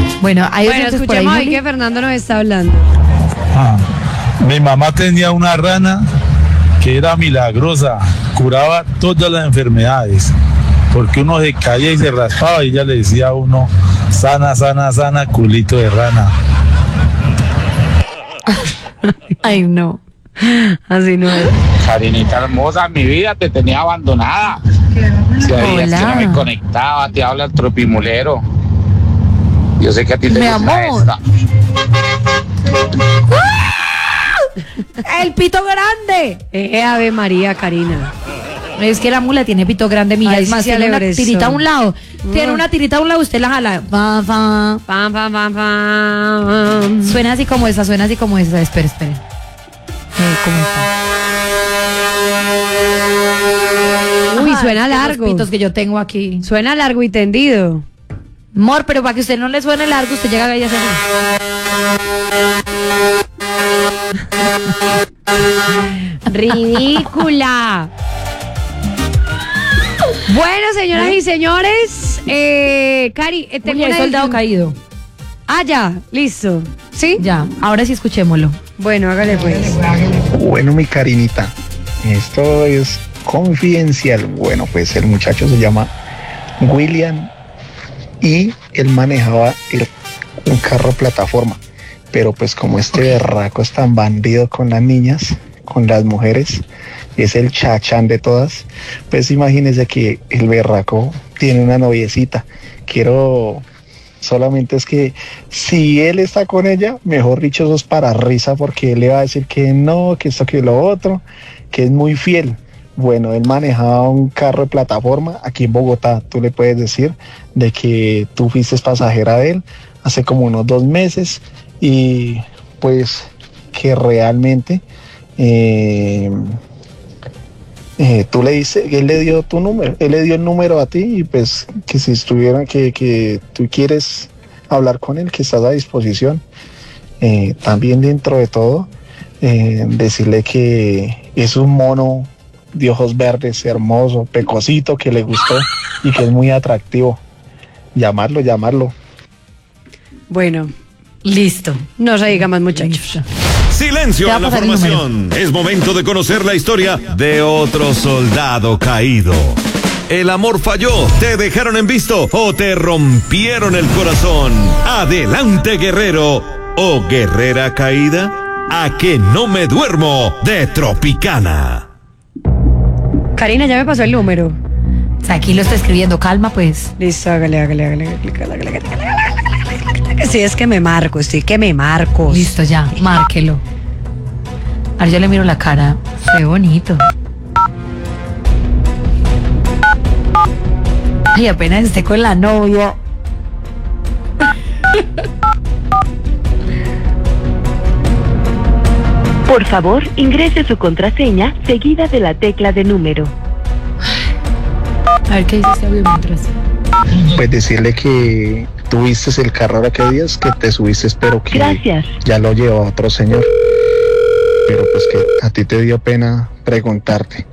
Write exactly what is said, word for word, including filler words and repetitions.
Bueno, hay Bueno, escuchemos ahí que Fernando nos está hablando. Ah, mi mamá tenía una rana que era milagrosa, curaba todas las enfermedades, porque uno se caía y se raspaba y ella le decía a uno, sana, sana, sana, culito de rana. Ay, no. Así no es. Karinita hermosa, mi vida te tenía abandonada. Si habías que no me conectaba, te habla el tropimulero. Yo sé que a ti te Mi gusta amor. esta. ¡El pito grande! Eh, Ave María, Karina. Es que la mula tiene pito grande, mía. Ay, Es más, sí, tiene una alebrezón. tirita a un lado. Tiene Mm. una tirita a un lado, usted la jala. Pam, pam. Pam, pam, pam, pam. Suena así como esa, suena así como esa. Espera, espera. Eh, ¿cómo está? Uy, Ay, suena que largo. Los pitos que yo tengo aquí. Suena largo y tendido. Amor, pero para que usted no le suene largo, usted llega ahí a hacer. Ridícula. Bueno, señoras y señores, eh, Cari, eh, tengo Uy, el una soldado dif- caído. Ah, ya, listo. ¿Sí? Ya, ahora sí escuchémoslo. Bueno, hágale pues. Bueno, mi Karinita, esto es confidencial. Bueno, pues el muchacho se llama William y él manejaba el- un carro plataforma, pero pues como este berraco es tan bandido con las niñas, con las mujeres, es el chachán de todas, pues imagínense que el berraco tiene una noviecita. Quiero solamente es que si él está con ella, mejor dicho, eso es para risa, porque él le va a decir que no, que esto, que lo otro, que es muy fiel. Bueno, él manejaba un carro de plataforma aquí en Bogotá. Tú le puedes decir de que tú fuiste pasajera de él hace como unos dos meses y pues que realmente eh, eh, tú le dices, él le dio tu número, él le dio el número a ti y pues que si estuviera, que, que tú quieres hablar con él, que estás a disposición. Eh, también dentro de todo, eh, decirle que es un mono de ojos verdes, hermoso, pecosito, que le gustó y que es muy atractivo. Llamarlo, llamarlo. Bueno, listo. No se diga más, muchachos. Silencio Te va a la a pasar el formación. Es momento de conocer la historia de otro soldado caído. El amor falló, te dejaron en visto o te rompieron el corazón. Adelante, guerrero o guerrera caída. A que no me duermo de Tropicana. Karina, ya me pasó el número. O sea, aquí lo está escribiendo, calma pues. Listo, hágale, hágale, hágale, hágale, hágale, hágale, hágale, hágale. Sí, es que me marco, sí, que me marco. Listo, ya, márquelo. Ahora yo le miro la cara. Qué bonito. Ay, apenas esté con la novia. Por favor, ingrese su contraseña seguida de la tecla de número. A ver qué dice este audio mientras. Pues decirle que tuviste el carro ahora que días, que te subiste, pero que Gracias. ya lo llevó otro señor. Pero pues que a ti te dio pena preguntarte.